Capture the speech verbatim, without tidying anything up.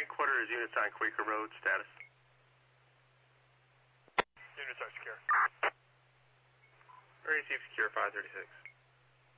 headquarters, units on Quaker Road, status. Units are secure. Receive secure five thirty-six.